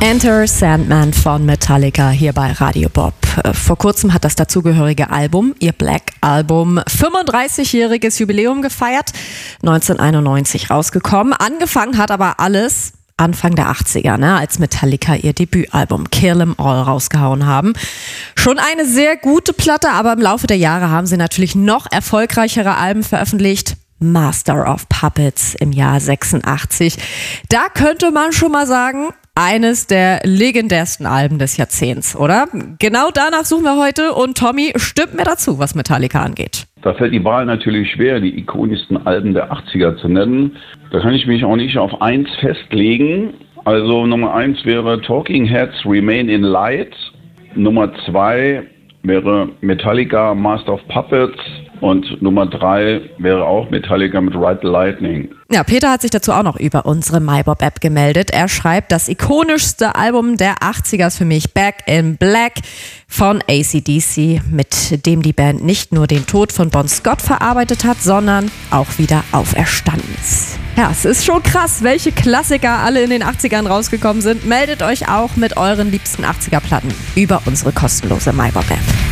Enter Sandman von Metallica hier bei Radio Bob. Vor kurzem hat das dazugehörige Album, ihr Black Album, 35-jähriges Jubiläum gefeiert, 1991 rausgekommen. Angefangen hat aber alles Anfang der 80er, als Metallica ihr Debütalbum Kill 'Em All rausgehauen haben. Schon eine sehr gute Platte, aber im Laufe der Jahre haben sie natürlich noch erfolgreichere Alben veröffentlicht. Master of Puppets im Jahr 86. Da könnte man schon mal sagen, eines der legendärsten Alben des Jahrzehnts, oder? Genau danach suchen wir heute und Tommy stimmt mir dazu, was Metallica angeht. Da fällt die Wahl natürlich schwer, die ikonischsten Alben der 80er zu nennen. Da kann ich mich auch nicht auf eins festlegen. Also Nummer 1 wäre Talking Heads Remain in Light. Nummer 2 wäre Metallica Master of Puppets. Und Nummer 3 wäre auch Metallica mit Ride the Lightning. Ja, Peter hat sich dazu auch noch über unsere MyBob-App gemeldet. Er schreibt, das ikonischste Album der 80er ist für mich Back in Black von AC/DC, mit dem die Band nicht nur den Tod von Bon Scott verarbeitet hat, sondern auch wieder auferstanden ist. Ja, es ist schon krass, welche Klassiker alle in den 80ern rausgekommen sind. Meldet euch auch mit euren liebsten 80er-Platten über unsere kostenlose MyBob-App.